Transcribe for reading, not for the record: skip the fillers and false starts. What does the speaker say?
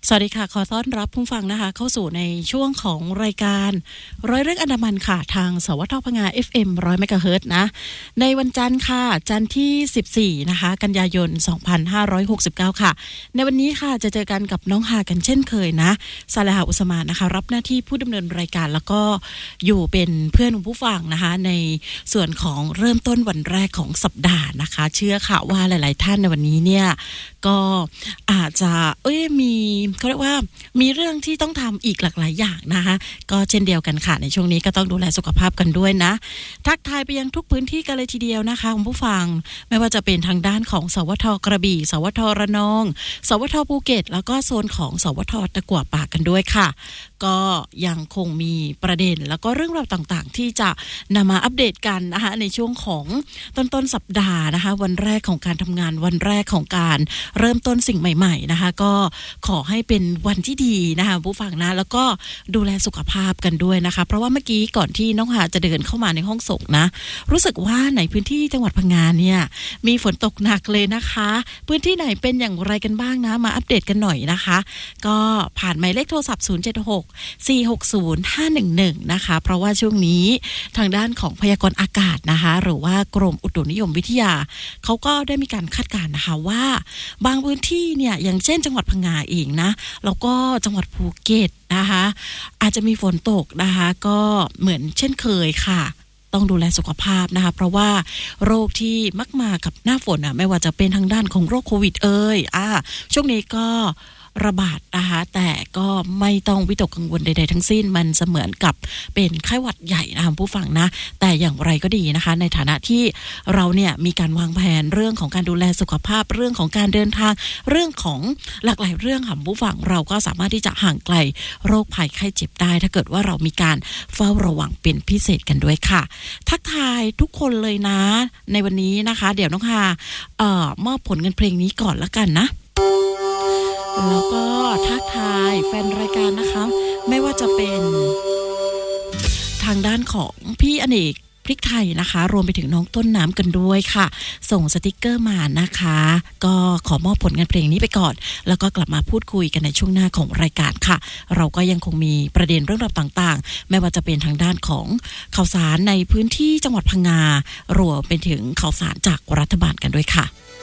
สวัสดีค่ะขอต้อนรับผู้ฟังนะคะเข้าสู่ในช่วงของรายการร้อยเรื่องอันดามันค่ะทางสวทพงา FM 100 เมกะเฮิรตซ์นะในวันจันทร์ค่ะจันทร์ที่14นะคะกันยายน2569ค่ะในวันนี้ค่ะจะเจอกันกับน้องฮากันเช่นเคยนะซาลาฮาอุสมานนะคะรับหน้าที่ผู้ดำเนินรายการแล้วก็อยู่เป็นเพื่อนของผู้ฟังนะคะในส่วนของเริ่มต้นวันแรกของสัปดาห์นะคะเชื่อค่ะว่าหลายๆท่านในวันนี้เนี่ยก็อาจจะมีเขาเรียกว่ามีเรื่องที่ต้องทำอีกหลากหลายอย่างนะคะก็เช่นเดียวกันค่ะในช่วงนี้ก็ต้องดูแลสุขภาพกันด้วยนะทักทายไปยังทุกพื้นที่กันเลยทีเดียวนะคะคุณผู้ฟังไม่ว่าจะเป็นทางด้านของสวทกระบี่สวทระนองสวทภูเก็ตแล้วก็โซนของสวทตะกั่วป่ากันด้วยค่ะก็ยังคงมีประเด็นแล้วก็เรื่องราวต่างๆที่จะนำมาอัปเดตกันนะคะในช่วงของต้นสัปดาห์นะคะวันแรกของการทำงานวันแรกของการเริ่มต้นสิ่งใหม่ๆนะคะก็ขอให้เป็นวันที่ดีนะคะผู้ฟังนะแล้วก็ดูแลสุขภาพกันด้วยนะคะเพราะว่าเมื่อกี้ก่อนที่น้องหาจะเดินเข้ามาในห้องส่งนะรู้สึกว่าในพื้นที่จังหวัดพังงาเนี่ยมีฝนตกหนักเลยนะคะพื้นที่ไหนเป็นอย่างไรกันบ้างนะมาอัปเดตกันหน่อยนะคะก็ผ่านหมายเลขโทรศัพท์076-460-511นะคะเพราะว่าช่วงนี้ทางด้านของพยากรณ์อากาศนะคะหรือว่ากรมอุตุนิยมวิทยาเขาก็ได้มีการคาดการณ์นะคะว่าบางพื้นที่เนี่ยอย่างเช่นจังหวัดพังงาเองนะแล้วก็จังหวัดภูเก็ตนะคะอาจจะมีฝนตกนะคะก็เหมือนเช่นเคยค่ะต้องดูแลสุขภาพนะคะเพราะว่าโรคที่มักมากับหน้าฝนไม่ว่าจะเป็นทางด้านของโรคโควิดช่วงนี้ก็ระบาดนะคะแต่ก็ไม่ต้องวิตกกังวลใดๆทั้งสิ้นมันเสมือนกับเป็นไข้หวัดใหญ่นะคะผู้ฟังนะแต่อย่างไรก็ดีนะคะในฐานะที่เราเนี่ยมีการวางแผนเรื่องของการดูแลสุขภาพเรื่องของการเดินทางเรื่องของหลากหลายเรื่องค่ะผู้ฟังเราก็สามารถที่จะห่างไกลโรคภัยไข้เจ็บได้ถ้าเกิดว่าเรามีการเฝ้าระวังเป็นพิเศษกันด้วยค่ะทักทายทุกคนเลยนะในวันนี้นะคะเดี๋ยวน้องฮามอบผลเงินเพลงนี้ก่อนละกันนะแล้วก็ทักทายแฟนรายการนะคะไม่ว่าจะเป็นทางด้านของพี่อเนกพริกไทยนะคะรวมไปถึงน้องต้นน้ำกันด้วยค่ะส่งสติกเกอร์มานะคะก็ขอมอบผลงานเพลงนี้ไปก่อนแล้วก็กลับมาพูดคุยกันในช่วงหน้าของรายการค่ะเราก็ยังคงมีประเด็นเรื่องราวต่างๆไม่ว่าจะเป็นทางด้านของข่าวสารในพื้นที่จังหวัดพังงารวมไปถึงข่าวสารจากรัฐบาลกันด้วยค่ะ